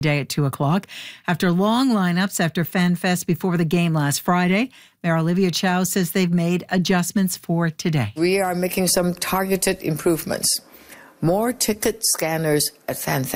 day at 2 o'clock. After long lineups after FanFest before the game last Friday, Mayor Olivia Chow says they've made adjustments for today. We are making some targeted improvements. More ticket scanners at FanFest.